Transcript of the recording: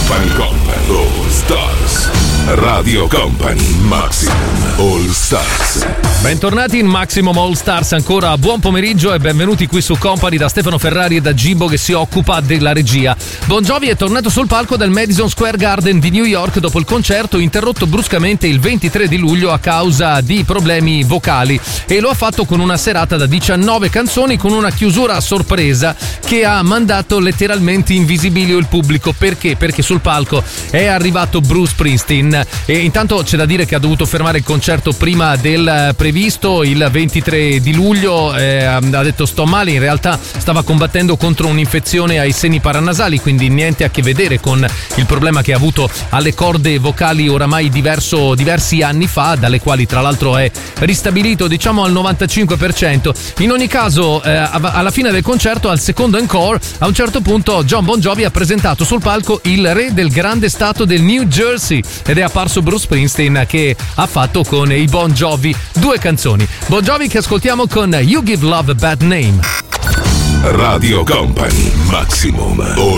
Company con All Stars. Radio Company Maximum All Stars. Bentornati in Maximum All Stars, ancora buon pomeriggio e benvenuti qui su Company da Stefano Ferrari e da Gibbo che si occupa della regia. Bon Jovi è tornato sul palco del Madison Square Garden di New York dopo il concerto interrotto bruscamente il 23 di luglio a causa di problemi vocali, e lo ha fatto con una serata da 19 canzoni con una chiusura a sorpresa che ha mandato letteralmente in visibilio il pubblico. Perché? Perché sul palco è arrivato Bruce Springsteen e intanto c'è da dire che ha dovuto fermare il concerto prima del previsto il 23 di luglio. Ha detto sto male, in realtà stava combattendo contro un'infezione ai seni paranasali, quindi niente a che vedere con il problema che ha avuto alle corde vocali oramai diversi anni fa, dalle quali tra l'altro è ristabilito diciamo al 95%. In ogni caso alla fine del concerto, al secondo encore, a un certo punto John Bon Jovi ha presentato sul palco il re del grande stato del New Jersey ed è apparso Bruce Springsteen che ha fatto con i Bon Jovi 2 canzoni. Bon Jovi che ascoltiamo con You Give Love a Bad Name. Radio Company Maximum All